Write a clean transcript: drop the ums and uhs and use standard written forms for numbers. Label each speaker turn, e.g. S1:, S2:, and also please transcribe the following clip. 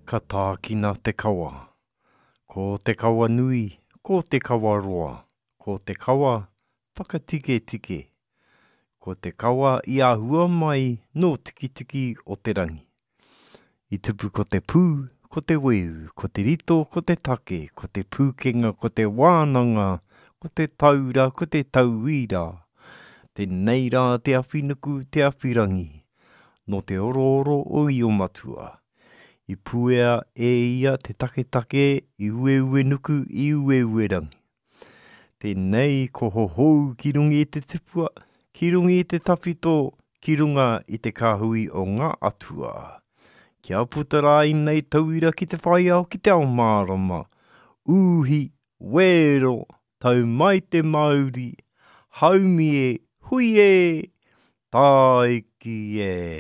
S1: Ka tākina te kawa. Ko te kawa nui, ko te kawa roa. Ko te kawa whakatike tike. Ko te kawa i ahua mai no tiki tiki o te rangi. I tupu ko te pū, ko te weu, ko te rito, ko te take, ko te pūkenga, ko te wānanga, ko te taura, ko te tauira. Tēnei rā te awhinuku, te awhirangi. No te oro o i o matua. I puea e ia te take i ue nuku i ue rangi. Tēnei ko hohou ki rungi i te tipua, ki rungi i te tapito, ki runga i te kāhui o ngā atua. Kia puta rā i nei tauira ki te whai au ki te ao mārama. Uhi, wero, tau mai te Māori, haumi e, hui e, taiki e.